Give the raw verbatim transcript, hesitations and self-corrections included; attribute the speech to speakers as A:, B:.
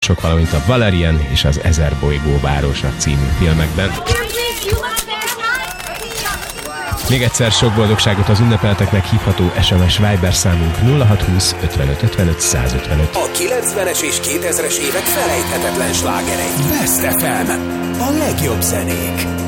A: Munkások, valamint a Valerian és az Ezer bolygó városa című filmekben. Még egyszer sok boldogságot az ünnepelteknek hívható es em es Viber számunk nulla hat húsz ötvenöt ötvenöt százötvenöt.
B: A kilencvenes és kétezres évek felejthetetlen slágerei. Best ef em. A legjobb zenék.